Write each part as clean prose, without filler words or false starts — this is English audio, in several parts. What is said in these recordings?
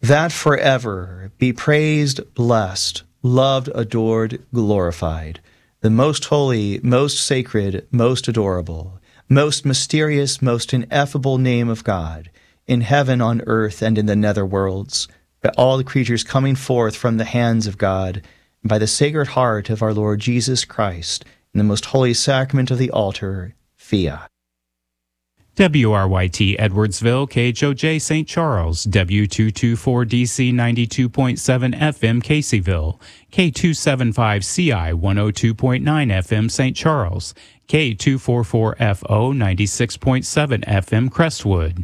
that forever be praised, blessed, loved, adored, glorified, the most holy, most sacred, most adorable, most mysterious, most ineffable name of God, in heaven, on earth, and in the nether worlds, by all the creatures coming forth from the hands of God, and by the Sacred Heart of our Lord Jesus Christ, in the most holy sacrament of the altar, Fiat. WRYT Edwardsville, KHOJ St. Charles, W224DC 92.7 FM Caseyville, K275CI 102.9 FM St. Charles, K244FO 96.7 FM Crestwood.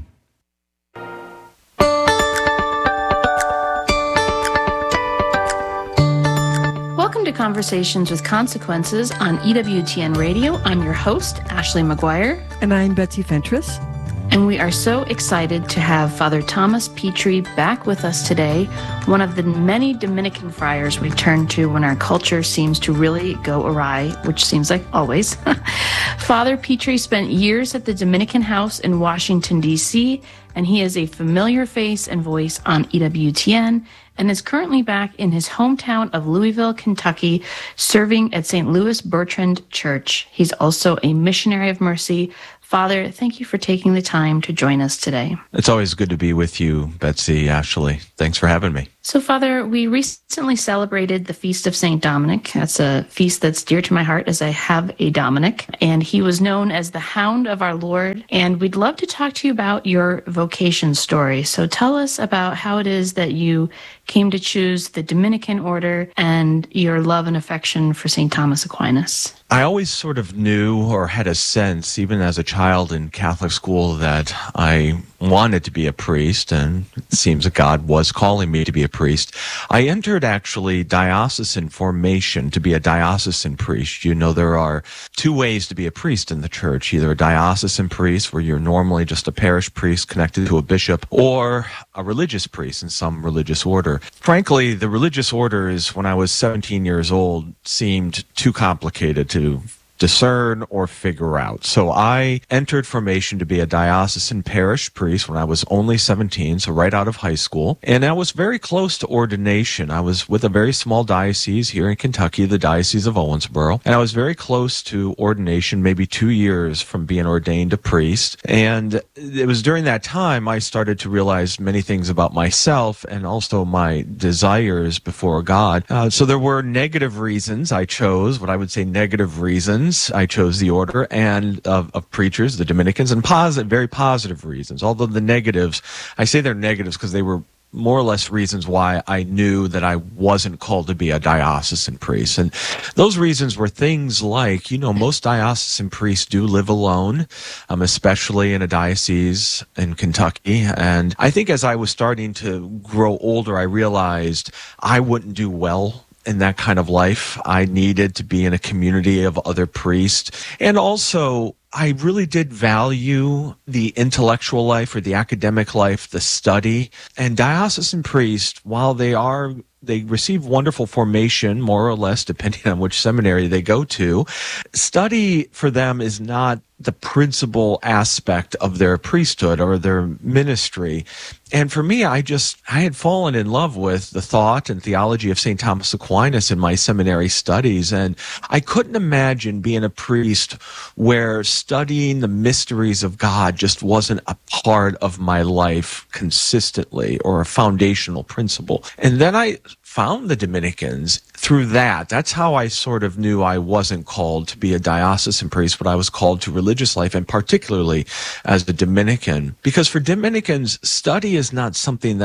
Welcome to Conversations with Consequences on EWTN Radio. I'm your host, Ashley McGuire. And I'm Betsy Fentress. And we are so excited to have Father Thomas Petrie back with us today, one of the many Dominican friars we turn to when our culture seems to really go awry, which seems like always. Father Petrie spent years at the Dominican House in Washington, D.C., and he is a familiar face and voice on EWTN and is currently back in his hometown of Louisville, Kentucky, serving at St. Louis Bertrand Church. He's also a missionary of mercy. Father, thank you for taking the time to join us today. It's always good to be with you, Betsy, Ashley. Thanks for having me. So, Father, we recently celebrated the Feast of St. Dominic. That's a feast that's dear to my heart as I have a Dominic, and he was known as the Hound of our Lord. And we'd love to talk to you about your vocation story. So tell us about how it is that you came to choose the Dominican order and your love and affection for St. Thomas Aquinas. I always sort of knew or had a sense, even as a child in Catholic school, that I wanted to be a priest, and it seems that God was calling me to be a priest. I entered actually diocesan formation to be a diocesan priest. You know, there are two ways to be a priest in the church, either a diocesan priest, where you're normally just a parish priest connected to a bishop, or a religious priest in some religious order. Frankly, the religious orders, when I was 17 years old, seemed too complicated to discern or figure out. So I entered formation to be a diocesan parish priest when I was only 17, so right out of high school. And I was very close to ordination. I was with a very small diocese here in Kentucky, the Diocese of Owensboro. And I was very close to ordination, maybe 2 years from being ordained a priest. And it was during that time I started to realize many things about myself and also my desires before God. So there were negative reasons I chose, what I would say negative reasons I chose the order and of preachers, the Dominicans, and very positive reasons. Although the negatives, I say they're negatives because they were more or less reasons why I knew that I wasn't called to be a diocesan priest. And those reasons were things like, you know, most diocesan priests do live alone, especially in a diocese in Kentucky. And I think as I was starting to grow older, I realized I wouldn't do well in that kind of life. I needed to be in a community of other priests. And also, I really did value the intellectual life or the academic life, the study. And diocesan priests, while they receive wonderful formation, more or less, depending on which seminary they go to, study for them is not the principal aspect of their priesthood or their ministry. And for me, I had fallen in love with the thought and theology of St. Thomas Aquinas in my seminary studies. And I couldn't imagine being a priest where studying the mysteries of God just wasn't a part of my life consistently or a foundational principle. And then I found the Dominicans through that. That's how I sort of knew I wasn't called to be a diocesan priest, but I was called to religious life, and particularly as a Dominican. Because for Dominicans, study is not something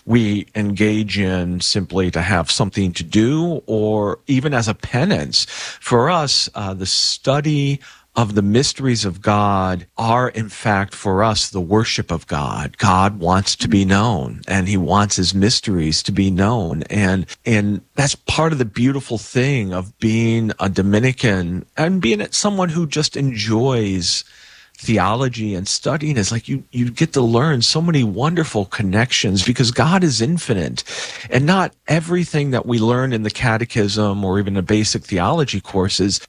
we engage in simply to have something to do or even as a penance. For us, the study of the mysteries of God are, in fact, for us, the worship of God. God wants to be known, and he wants his mysteries to be known. And that's part of the beautiful thing of being a Dominican and being someone who just enjoys theology and studying is like you get to learn so many wonderful connections because God is infinite, and not everything that we learn in the catechism or even a basic theology courses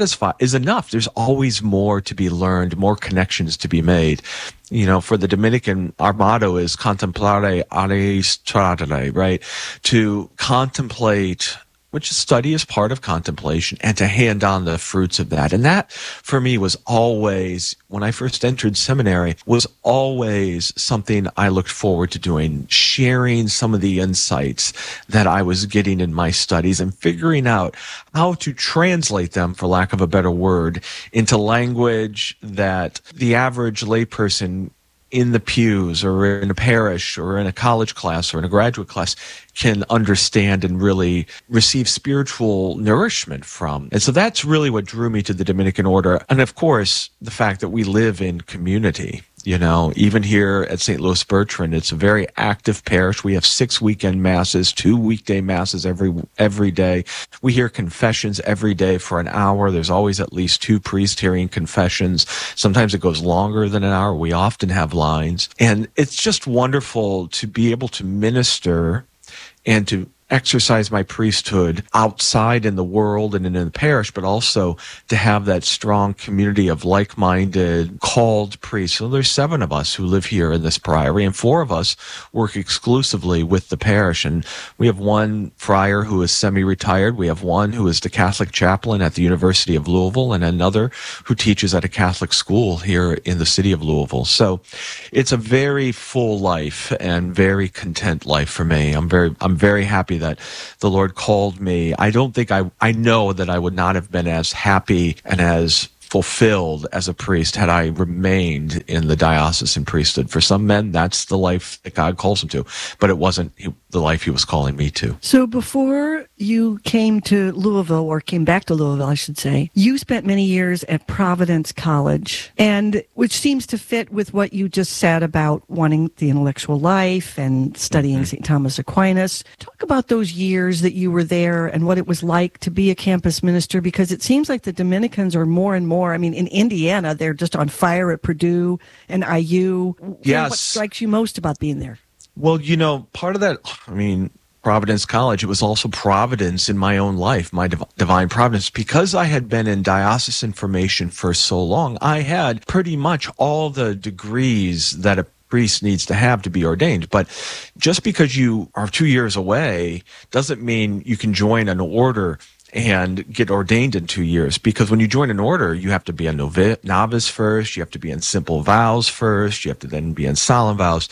is enough. There's always more to be learned, more connections to be made. You know, for the Dominican, our motto is contemplare Aristoteles, right? To contemplate, which study is part of contemplation, and to hand on the fruits of that. And that, for me, was always, when I first entered seminary, was always something I looked forward to doing, sharing some of the insights that I was getting in my studies and figuring out how to translate them, for lack of a better word, into language that the average layperson in the pews or in a parish or in a college class or in a graduate class can understand and really receive spiritual nourishment from. And so that's really what drew me to the Dominican order. And of course, the fact that we live in community. You know, even here at St. Louis Bertrand, it's a very active parish. We have 6 weekend masses, 2 weekday masses every day. We hear confessions every day for an hour. There's always at least 2 priests hearing confessions. Sometimes it goes longer than an hour. We often have lines. And it's just wonderful to be able to minister and to exercise my priesthood outside in the world and in the parish, but also to have that strong community of like-minded, called priests. So there's 7 of us who live here in this priory, and 4 of us work exclusively with the parish. And we have one friar who is semi-retired. We have one who is the Catholic chaplain at the University of Louisville, and another who teaches at a Catholic school here in the city of Louisville. So it's a very full life and very content life for me. I'm very happy that the Lord called me. I don't think I know that I would not have been as happy and as fulfilled as a priest had I remained in the diocesan priesthood. For some men, that's the life that God calls them to, but it wasn't the life he was calling me to. So before you came to Louisville, or came back to Louisville, I should say, you spent many years at Providence College, and which seems to fit with what you just said about wanting the intellectual life and studying St. Thomas Aquinas. Talk about those years that you were there and what it was like to be a campus minister, because it seems like the Dominicans are more and more, I mean, in Indiana, they're just on fire at Purdue and IU. Yes. What strikes you most about being there? Well, you know, part of that, I mean, Providence College, it was also providence in my own life, my divine providence. Because I had been in diocesan formation for so long, I had pretty much all the degrees that a priest needs to have to be ordained. But just because you are 2 years away doesn't mean you can join an order and get ordained in 2 years. Because when you join an order, you have to be a novice first, you have to be in simple vows first, you have to then be in solemn vows.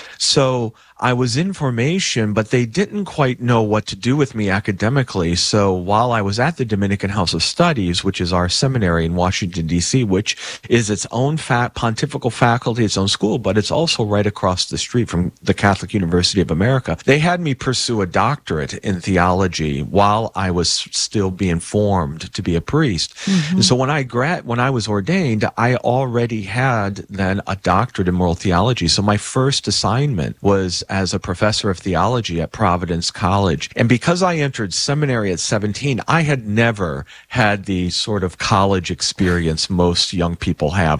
So I was in formation, but they didn't quite know what to do with me academically. So while I was at the Dominican House of Studies, which is our seminary in Washington, D.C., which is its own pontifical faculty, its own school, but it's also right across the street from the Catholic University of America, they had me pursue a doctorate in theology while I was still being formed to be a priest. And so when I was ordained, I already had then a doctorate in moral theology. So my first assignment was as a professor of theology at Providence College. And because I entered seminary at 17, I had never had the sort of college experience most young people have.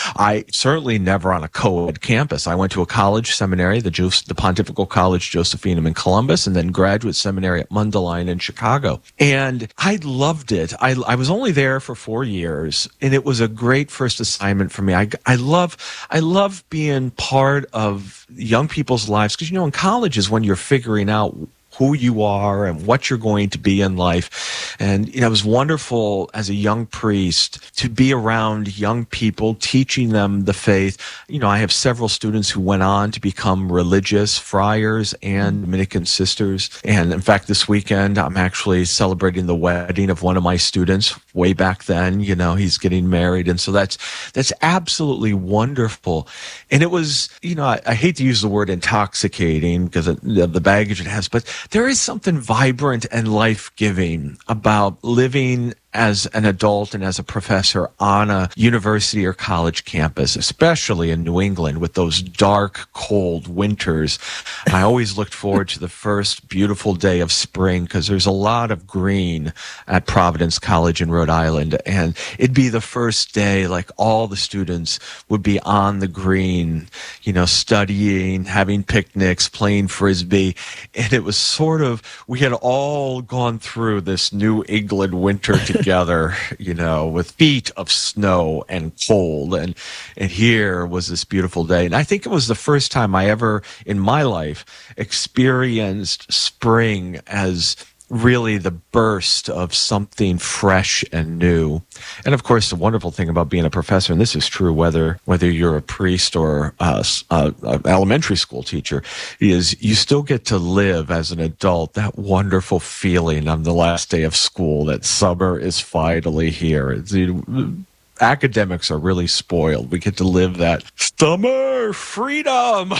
I certainly never on a co-ed campus. I went to a college seminary, the Pontifical College Josephinum in Columbus, and then graduate seminary at Mundelein in Chicago. And I loved it. I was only there for 4 years, and it was a great first assignment for me. I love being part of young people's lives, because, you know, in college is when you're figuring out who you are and what you're going to be in life. And you know, it was wonderful as a young priest to be around young people, teaching them the faith. You know, I have several students who went on to become religious friars and Dominican sisters. And in fact, this weekend, I'm actually celebrating the wedding of one of my students way back then. You know, he's getting married. And so that's absolutely wonderful. And it was, you know, I hate to use the word intoxicating because of the baggage it has, but there is something vibrant and life-giving about living as an adult and as a professor on a university or college campus, especially in New England with those dark, cold winters. I always looked forward to the first beautiful day of spring because there's a lot of green at Providence College in Rhode Island. And it'd be the first day, like all the students would be on the green, studying, having picnics, playing Frisbee. And it was sort of, we had all gone through this New England winter together, with feet of snow and cold. And here was this beautiful day. And I think it was the first time I ever in my life experienced spring as really the burst of something fresh and new. And of course, the wonderful thing about being a professor, and this is true whether you're a priest or a elementary school teacher, is you still get to live as an adult that wonderful feeling on the last day of school that summer is finally here. Academics are really spoiled. We get to live that summer freedom,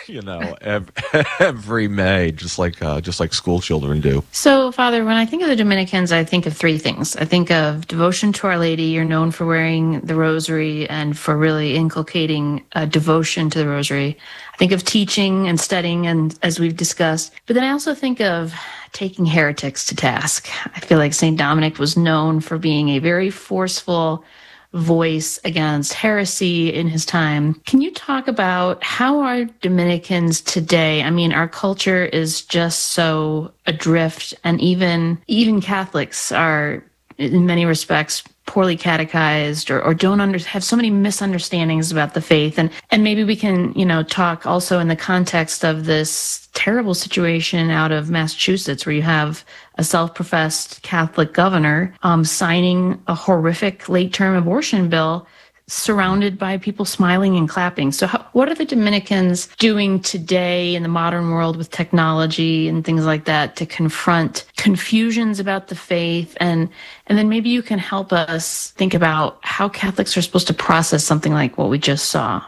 every May, just like school children do. So, Father, when I think of the Dominicans, I think of three things. I think of devotion to Our Lady. You're known for wearing the rosary and for really inculcating a devotion to the rosary. I think of teaching and studying, and as we've discussed. But then I also think of taking heretics to task. I feel like St. Dominic was known for being a very forceful voice against heresy in his time. Can you talk about how are Dominicans today? I mean, our culture is just so adrift, and even Catholics are, in many respects, poorly catechized or don't have so many misunderstandings about the faith. And maybe we can, talk also in the context of this terrible situation out of Massachusetts where you have a self-professed Catholic governor signing a horrific late-term abortion bill surrounded by people smiling and clapping. So what are the Dominicans doing today in the modern world with technology and things like that to confront confusions about the faith? And then maybe you can help us think about how Catholics are supposed to process something like what we just saw.